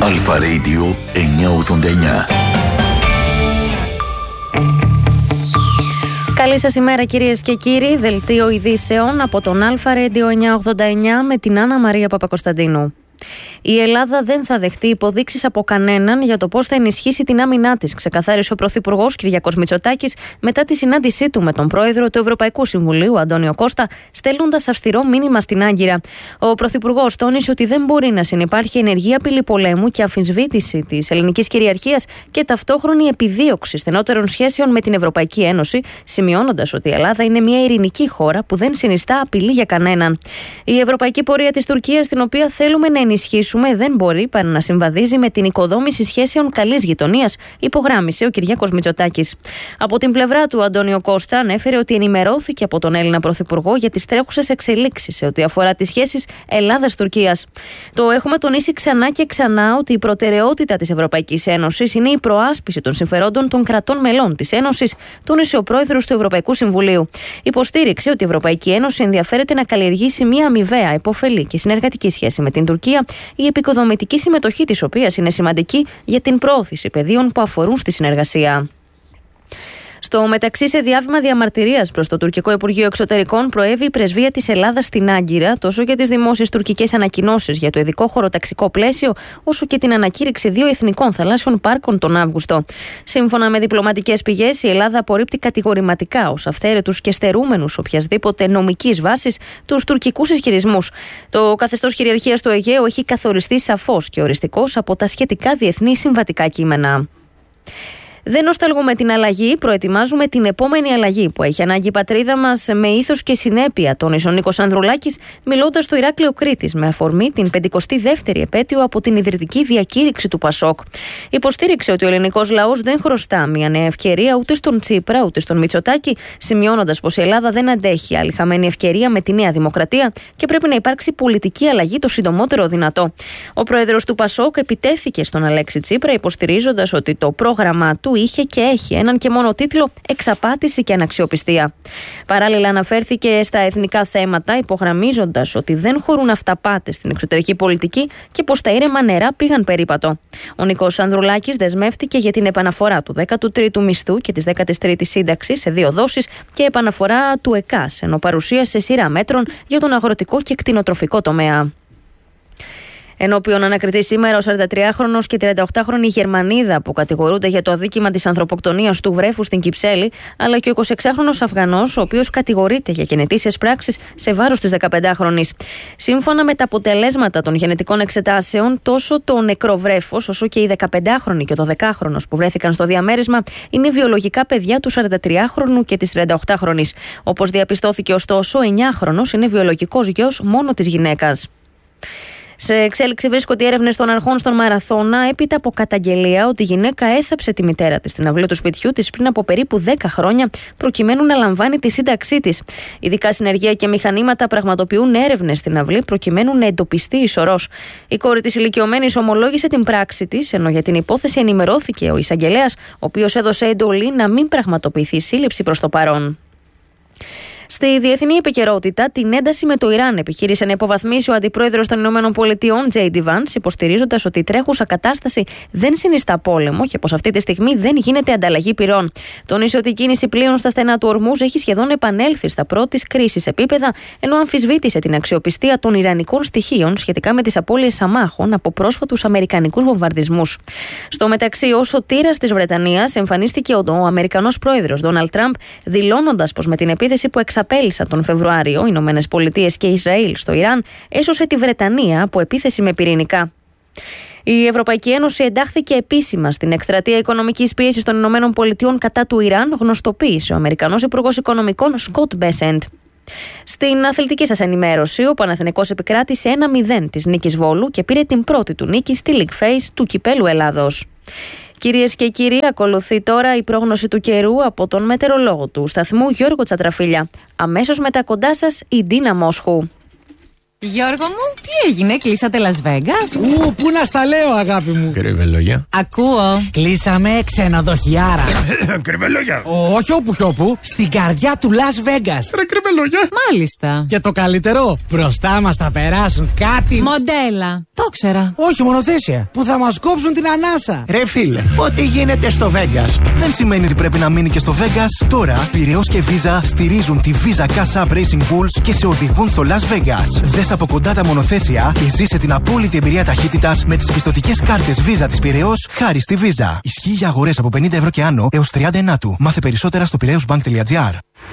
Αλφα Radio 989. Καλή σας ημέρα κυρίες και κύριοι, δελτίο ειδήσεων από τον Αλφα Radio 989 με την Άννα Μαρία Παπακοσταντίνου. Η Ελλάδα δεν θα δεχτεί υποδείξεις από κανέναν για το πώς θα ενισχύσει την άμυνά της, ξεκαθάρισε ο Πρωθυπουργός Κυριάκος Μητσοτάκης μετά τη συνάντησή του με τον Πρόεδρο του Ευρωπαϊκού Συμβουλίου, Αντώνιο Κώστα, στέλνοντας αυστηρό μήνυμα στην Άγκυρα. Ο Πρωθυπουργός τόνισε ότι δεν μπορεί να συνυπάρχει ενεργή απειλή πολέμου και αμφισβήτηση της ελληνικής κυριαρχίας και ταυτόχρονη επιδίωξη στενότερων σχέσεων με την Ευρωπαϊκή Ένωση, σημειώνοντας ότι η Ελλάδα είναι μια ειρηνική χώρα που δεν συνιστά απειλή για κανέναν. Η ευρωπαϊκή πορεία της Τουρκίας, την οποία θέλουμε να ενισχύσουμε, δεν μπορεί παρά να συμβαδίζει με την οικοδόμηση σχέσεων καλής γειτονίας, υπογράμμισε ο Κυριάκος Μητσοτάκης. Από την πλευρά του, Αντώνιο Κώστα ανέφερε ότι ενημερώθηκε από τον Έλληνα Πρωθυπουργό για τις τρέχουσες εξελίξεις σε ό,τι αφορά τις σχέσεις Ελλάδας-Τουρκίας. Το έχουμε τονίσει ξανά και ξανά ότι η προτεραιότητα της Ευρωπαϊκής Ένωσης είναι η προάσπιση των συμφερόντων των κρατών μελών της Ένωσης, τόνισε ο Πρόεδρος του Ευρωπαϊκού Συμβουλίου. Υποστήριξε ότι η Ευρωπαϊκή Ένωση ενδιαφέρεται να καλλιεργήσει μια αμοιβαία, υποφελή και συνεργατική σχέση με την Τουρκία, η επικοδομητική συμμετοχή της οποίας είναι σημαντική για την προώθηση πεδίων που αφορούν στη συνεργασία. Στο μεταξύ, σε διάβημα διαμαρτυρίας προς το τουρκικό Υπουργείο Εξωτερικών, προέβη η πρεσβεία της Ελλάδας στην Άγκυρα, τόσο για τις δημόσιες τουρκικές ανακοινώσεις για το ειδικό χωροταξικό πλαίσιο, όσο και την ανακήρυξη 2 εθνικών θαλάσσιων πάρκων τον Αύγουστο. Σύμφωνα με διπλωματικές πηγές, η Ελλάδα απορρίπτει κατηγορηματικά ως αυθαίρετους και στερούμενους οποιασδήποτε νομικής βάσης τους τουρκικούς ισχυρισμούς. Το καθεστώς κυριαρχίας του Αιγαίου έχει καθοριστεί σαφώς και οριστικώς από τα σχετικά διεθνή συμβατικά κείμενα. Δεν νοσταλγούμε την αλλαγή, προετοιμάζουμε την επόμενη αλλαγή που έχει ανάγκη η πατρίδα μας με ήθος και συνέπεια, τόνισε ο Νίκος Ανδρουλάκης, μιλώντας στο Ηράκλειο Κρήτης με αφορμή την 52η επέτειο από την ιδρυτική διακήρυξη του Πασόκ. Υποστήριξε ότι ο ελληνικός λαός δεν χρωστά μια νέα ευκαιρία ούτε στον Τσίπρα ούτε στον Μητσοτάκη, σημειώνοντας πως η Ελλάδα δεν αντέχει άλλη χαμένη ευκαιρία με τη Νέα Δημοκρατία και πρέπει να υπάρξει πολιτική αλλαγή το συντομότερο δυνατό. Ο πρόεδρος του Πασόκ επιτέθηκε στον Αλέξη Τσίπρα, υποστηρίζοντας ότι το πρόγραμμά του είχε και έχει έναν και μόνο τίτλο «Εξαπάτηση και αναξιοπιστία». Παράλληλα, αναφέρθηκε στα εθνικά θέματα, υπογραμμίζοντας ότι δεν χωρούν αυταπάτες στην εξωτερική πολιτική και πως τα ήρεμα νερά πήγαν περίπατο. Ο Νίκος Ανδρουλάκης δεσμεύτηκε για την επαναφορά του 13ου μισθού και της 13ης σύνταξης σε 2 δόσεις και επαναφορά του ΕΚΑΣ, ενώ παρουσίασε σειρά μέτρων για τον αγροτικό και κτηνοτροφικό τομέα. Ενώπιον ανακριτή σήμερα ο 43χρονος και 38χρονη Γερμανίδα που κατηγορούνται για το αδίκημα της ανθρωποκτονίας του βρέφους στην Κυψέλη, αλλά και ο 26χρονος Αφγανός, ο οποίος κατηγορείται για γενετήσιες πράξεις σε βάρος της 15χρονης. Σύμφωνα με τα αποτελέσματα των γενετικών εξετάσεων, τόσο το νεκρό βρέφος, όσο και η 15χρονη και ο 12χρονος που βρέθηκαν στο διαμέρισμα είναι βιολογικά παιδιά του 43χρονου και της 38χρονης. Όπως διαπιστώθηκε ωστόσο, ο 9χρονος είναι βιολογικός γιος μόνο της γυναίκας. Σε εξέλιξη βρίσκονται οι έρευνες των αρχών στον Μαραθώνα έπειτα από καταγγελία ότι η γυναίκα έθαψε τη μητέρα της στην αυλή του σπιτιού της πριν από περίπου 10 χρόνια προκειμένου να λαμβάνει τη σύνταξή της. Ειδικά συνεργεία και μηχανήματα πραγματοποιούν έρευνες στην αυλή προκειμένου να εντοπιστεί η σωρός. Η κόρη της ηλικιωμένης ομολόγησε την πράξη της, ενώ για την υπόθεση ενημερώθηκε ο εισαγγελέας, ο οποίος έδωσε εντολή να μην πραγματοποιηθεί σύλληψη προς το παρόν. Στη διεθνή επικαιρότητα, την ένταση με το Ιράν επιχείρησε να υποβαθμίσει ο αντιπρόεδρος των ΗΠΑ, J.D. Vance, υποστηρίζοντας ότι η τρέχουσα κατάσταση δεν συνιστά πόλεμο και πως αυτή τη στιγμή δεν γίνεται ανταλλαγή πυρών. Τόνισε ότι η κίνηση πλοίων στα στενά του Ορμούζ έχει σχεδόν επανέλθει στα πρώτη κρίση επίπεδα, ενώ αμφισβήτησε την αξιοπιστία των ιρανικών στοιχείων σχετικά με τις απώλειες αμάχων από πρόσφατους αμερικανικούς βομβαρδισμούς. Στο μεταξύ, ως σωτήρας της Βρετανίας, εμφανίστηκε ο Αμερικανός πρόεδρος Ντόναλντ Τραμπ, δηλώνοντας πως με την επίθεση που εξαπέλυσαν τον Φεβρουάριο οι ΗΠΑ και Ισραήλ στο Ιράν, έσωσε τη Βρετανία από επίθεση με πυρηνικά. Η Ευρωπαϊκή Ένωση εντάχθηκε επίσημα στην εκστρατεία οικονομικής πίεσης των ΗΠΑ κατά του Ιράν, γνωστοποίησε ο Αμερικανός Υπουργός Οικονομικών Σκοτ Μπέσεντ. Στην αθλητική σας ενημέρωση, ο Παναθηναϊκός επικράτησε 1-0 της νίκης Βόλου και πήρε την πρώτη του νίκη στη League Phase του Κυπέλλου Ελλάδος. Κυρίες και κύριοι, ακολουθεί τώρα η πρόγνωση του καιρού από τον μετεωρολόγο του σταθμού Γιώργο Τσατραφίλια. Αμέσως μετά κοντά σας η Ντίνα Μόσχου. Γιώργο μου, τι έγινε, κλείσατε Las Vegas? Πού να στα λέω, αγάπη μου. Κρυβελόγια. Ακούω. Κλείσαμε ξενοδοχιάρα. Κρυβελόγια. Όχι όπου κι όπου, στην καρδιά του Las Vegas. Ρε κρυβελόγια. Μάλιστα. Και το καλύτερο, μπροστά μας θα περάσουν κάτι. Μοντέλα. Το ξέρα. Όχι, μονοθέσια. Που θα μας κόψουν την ανάσα. Ρε φίλε, ό,τι γίνεται στο Vegas δεν σημαίνει ότι πρέπει να μείνει και στο Vegas. Τώρα, Πειραιώς και Visa στηρίζουν τη Visa Cash App Racing Bulls και σε οδηγούν στο Las Vegas. Δες από κοντά τα μονοθέσια και ζήσε την απόλυτη εμπειρία ταχύτητας με τις πιστωτικές κάρτες Visa της Πειραιώς χάρη στη Visa. Ισχύει για αγορές από 50 ευρώ και άνω έως 30 του. Μάθε περισσότερα στο piraeusbank.gr.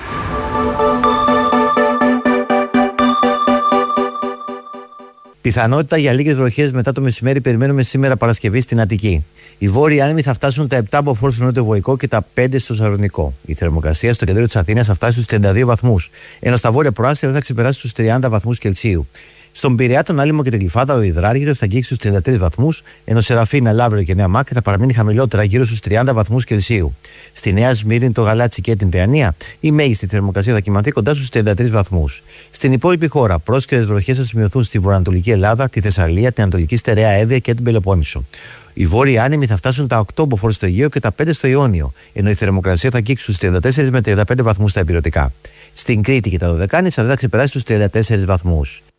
Πιθανότητα για λίγες βροχές μετά το μεσημέρι περιμένουμε σήμερα Παρασκευή στην Αττική. Οι βόρειοι άνεμοι θα φτάσουν τα 7 από φόρ στο νότιο-βορεικό και τα 5 στο Σαλονικό. Η θερμοκρασία στο κεντρικό της Αθήνας θα φτάσει στους 32 βαθμούς, ενώ στα βόρεια προάστια δεν θα ξεπεράσει τους 30 βαθμούς Κελσίου. Στον Πειραιά, τον Άλυμο και την Γλυφάδα, ο Ιδράργυρος θα αγγίξει στους 33 βαθμούς, ενώ σε Ραφίνα, Λαύριο και Νέα Μάκρη θα παραμείνει χαμηλότερα, γύρω στους 30 βαθμούς Κελσίου. Στη Νέα Σμύρνη, το Γαλάτσι και την Παιανία, η μέγιστη θερμοκρασία θα κυμανθεί κοντά στους 33 βαθμούς. Στην υπόλοιπη χώρα, πρόσκαιρες βροχές θα σημειωθούν στη βορειοανατολική Ελλάδα, τη Θεσσαλία, την Ανατολική Στερεά Εύβοια και την Πελοπόννησο. Οι βόρειοι άνεμοι θα φτάσουν τα 8 μποφόρ στο Αιγαίο και τα 5 στο Ιόνιο, ενώ η θερμοκρασία θα αγγίξει στους 34 με 35 βαθμούς στα ηπειρωτικά. Στην Κρήτη και τα Δωδεκάνησα δεν θα ξεπεράσει τους 34 βαθμούς.